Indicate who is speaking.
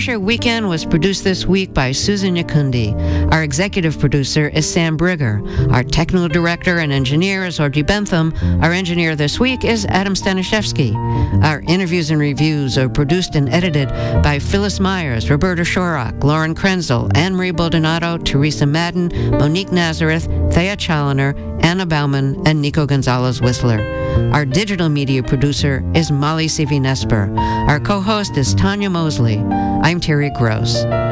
Speaker 1: Treasure Weekend was produced this week by Susan Yakundi. Our executive producer is Sam Brigger. Our technical director and engineer is Audrey Bentham. Our engineer this week is Adam Staniszewski. Our interviews and reviews are produced and edited by Phyllis Myers, Roberta Shorrock, Lauren Krenzel, Anne-Marie Baldonado, Teresa Madden, Monique Nazareth, Thea Challoner, Anna Bauman, and Nico Gonzalez-Whistler. Our digital media producer is Molly Sivi-Nesper. Our co-host is Tanya Mosley. I'm Terry Gross.